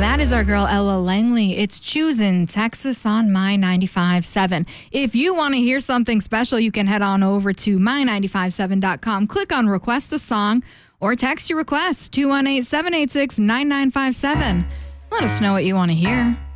That is our girl Ella Langley. It's Choosing Texas on My 95.7. If you want to hear something special, you can head on over to my957.com. Click on Request a Song or text your request 218-786-9957. Let us know what you want to hear.